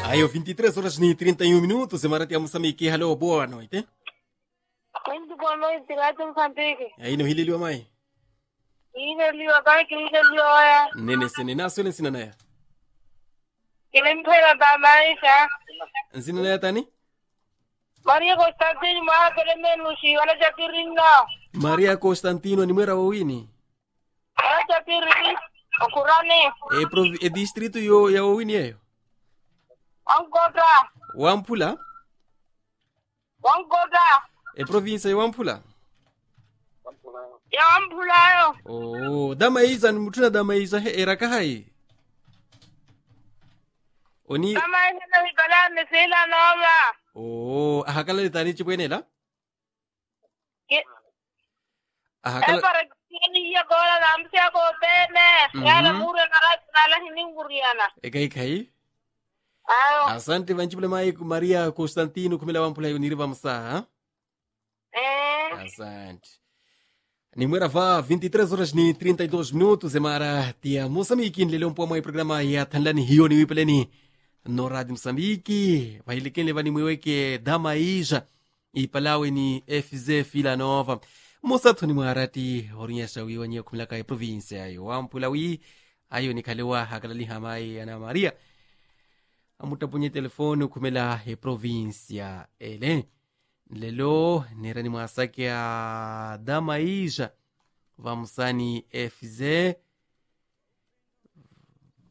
Aí, 23 horas e 31 minutos, em Maratea Moçambique. Alô, boa noite. Muito boa noite, Rádio Moçambique. Aí, no Hililio Mai. Ilelio, agora que ilelio é. Nene, sene, nasce ou ensina naia? Que lembra da Maísa. Ensina naia, Tani? Maria Constantino, Maha Peremenushi, wala Japirina. Maria Constantino, ni mwera wawini. Wala Japiri, Okurane, E distrito yo ya wawini yayo. Wangoda, Wampula. E província ya Wampula. ya Wampulayo. Oh, Damaiza, ni mutuna Damaiza eraka hai. Oni. Damaiza na hibala mesela nova. Oh, ahakala ni tani chibwenela? Ahakala. Para kini ya gola na amsia ko tene. Yala mure na la hininguriana. Kai. Ayo. Asante vanchibule mai Maria Constantino kumela Wampula yo niriva msaa. Asante. Ni mwera va 23 horas ni 32 minutos e mara tia Moçambique nilele mpo mwa programa ya tanlani hiyo ni wipeleni no Radio Moçambique vailikeni levani mweweke Damaija ipalawe ni FZ Fila Nova Moçato ni mwarati orinyesha wiwanye kumilaka ya provinsia ayo Wampulawi ayo ni kalewa hakalali hamai ana Maria amutapunye telefone kumela ya provinsia ele lelo nirani mwasake ya Damaija vamsani FZ